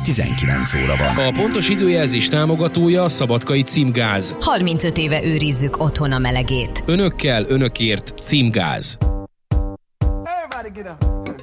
19 óra van. A pontos időjelzés támogatója a Szabadkai Címgáz. 35 éve őrizzük otthon a melegét. Önökkel, önökért Címgáz. Everybody get up.